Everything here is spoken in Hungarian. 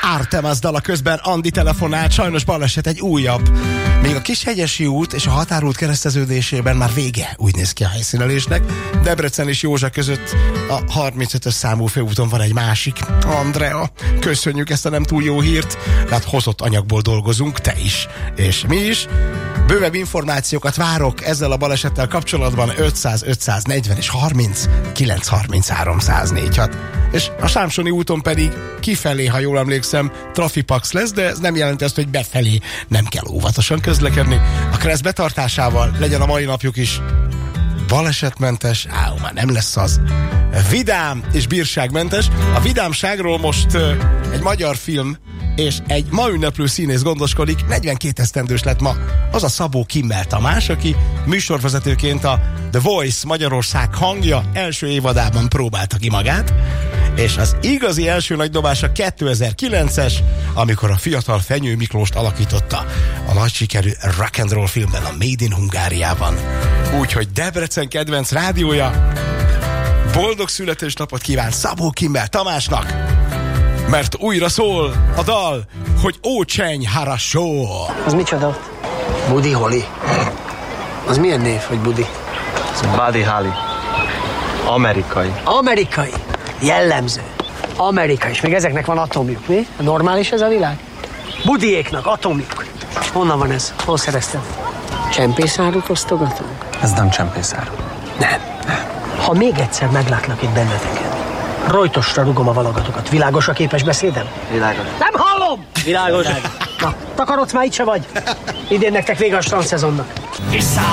Artemas dala közben Andi telefonált, sajnos baleset egy újabb. Még a Kishegyesi út és a határút kereszteződésében már vége, úgy néz ki a helyszínelésnek. Debrecen és Józsa között a 35-ös számú főúton van egy másik. Andrea, köszönjük ezt a nem túl jó hírt. Hát hozott anyagból dolgozunk, te is, és mi is. Bővebb információkat várok ezzel a balesettel kapcsolatban 500 540 és 30 933 104. És a Sámsoni úton pedig kifelé, ha jól emlékszem, trafipax lesz, de ez nem jelenti azt, hogy befelé nem kell óvatosan közlekedni. A kereszt betartásával legyen a mai napjuk is balesetmentes, már nem lesz az, vidám és bírságmentes. A vidámságról most egy magyar film és egy ma ünneplő színész gondoskodik. 42 esztendős lett ma az a Szabó Kimmel Tamás, aki műsorvezetőként a The Voice Magyarország hangja első évadában próbálta ki magát, és az igazi első nagy dobása 2009-es, amikor a fiatal Fenyő Miklóst alakította a nagy sikerű rock and roll filmben, a Made in Hungáriában. Úgyhogy Debrecen kedvenc rádiója boldog születésnapot kíván Szabó Kimmel Tamásnak, mert újra szól a dal, hogy Ócseny Harasó. Az micsoda? Buddy Holly. Az milyen név, hogy Buddy? Ez Buddy Holly. Amerikai. Amerikai. Jellemző. Amerikai. És még ezeknek van atomjuk, mi? Normális ez a világ? Budiéknak atomjuk. Honnan van ez? Hol szerezted? Csempészárut osztogatunk? Ez nem csempészár. Nem. Ha még egyszer meglátlak itt benneteket, rojtosra rugom a valagatokat. Világos a képes beszédem? Világos. Nem hallom! Világos. Na, takarodsz már, itt se vagy. Idén nektek vége a strandszezonnak.